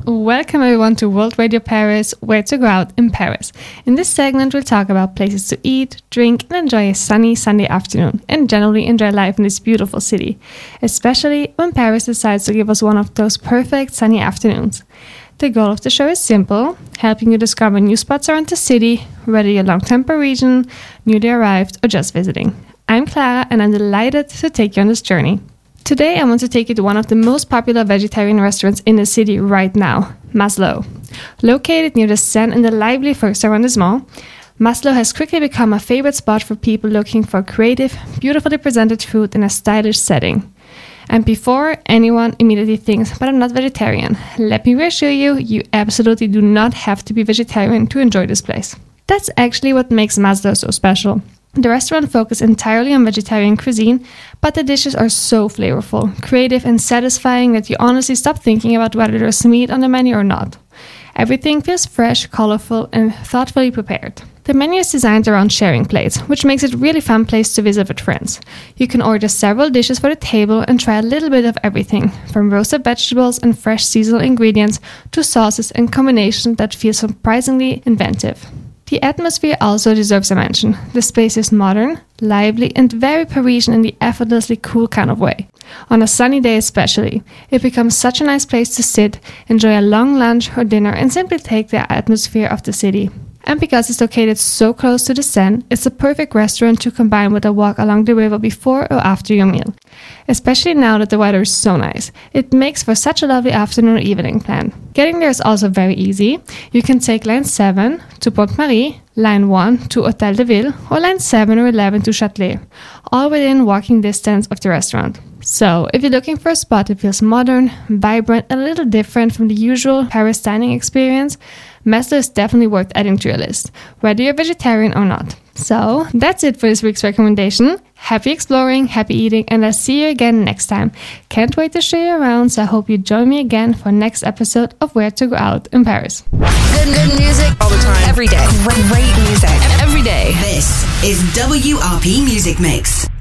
Welcome everyone to World Radio Paris, where to go out in Paris. In this segment, we'll talk about places to eat, drink, and enjoy a sunny Sunday afternoon, and generally enjoy life in this beautiful city, especially when Paris decides to give us one of those perfect sunny afternoons. The goal of the show is simple, helping you discover new spots around the city, whether you're long-term Parisian, newly arrived, or just visiting. I'm Clara, and I'm delighted to take you on this journey. Today I want to take you to one of the most popular vegetarian restaurants in the city right now, Maslow. Located near the Seine in the lively first arrondissement, Maslow has quickly become a favorite spot for people looking for creative, beautifully presented food in a stylish setting. And before anyone immediately thinks, but I'm not vegetarian, let me reassure you, you absolutely do not have to be vegetarian to enjoy this place. That's actually what makes Maslow so special. The restaurant focuses entirely on vegetarian cuisine, but the dishes are so flavorful, creative and satisfying that you honestly stop thinking about whether there's meat on the menu or not. Everything feels fresh, colorful and thoughtfully prepared. The menu is designed around sharing plates, which makes it a really fun place to visit with friends. You can order several dishes for the table and try a little bit of everything, from roasted vegetables and fresh seasonal ingredients to sauces and combinations that feel surprisingly inventive. The atmosphere also deserves a mention. The space is modern, lively, and very Parisian in the effortlessly cool kind of way. On a sunny day especially, it becomes such a nice place to sit, enjoy a long lunch or dinner, and simply take the atmosphere of the city. And because it's located so close to the Seine, it's a perfect restaurant to combine with a walk along the river before or after your meal. Especially now that the weather is so nice. It makes for such a lovely afternoon or evening plan. Getting there is also very easy. You can take line 7 to Pont Marie, line 1 to Hôtel de Ville, or line 7 or 11 to Châtelet, all within walking distance of the restaurant. So, if you're looking for a spot that feels modern, vibrant, and a little different from the usual Paris dining experience, Maslow is definitely worth adding to your list, whether you're vegetarian or not. So, that's it for this week's recommendation. Happy exploring, happy eating, and I'll see you again next time. Can't wait to show you around, so I hope you join me again for next episode of Where to Go Out in Paris. Good music all the time, every day. Great music every day. This is WRP Music Mix.